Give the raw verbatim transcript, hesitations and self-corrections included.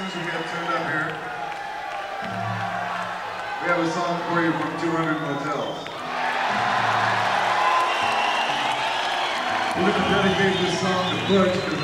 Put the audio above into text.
musicians who get turned up here. We have a song for you from two hundred Motels. We're going to dedicate this song to Butch.